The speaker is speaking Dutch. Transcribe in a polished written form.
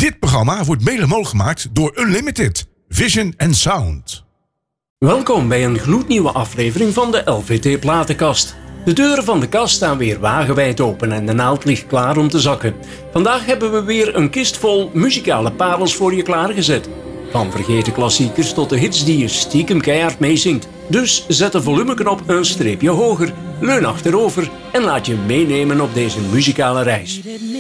Dit programma wordt mede mogelijk gemaakt door Unlimited, Vision and Sound. Welkom bij een gloednieuwe aflevering van de LVT Platenkast. De deuren van de kast staan weer wagenwijd open en de naald ligt klaar om te zakken. Vandaag hebben we weer een kist vol muzikale parels voor je klaargezet. Van vergeten klassiekers tot de hits die je stiekem keihard meezingt. Dus zet de volumeknop een streepje hoger, leun achterover en laat je meenemen op deze muzikale reis.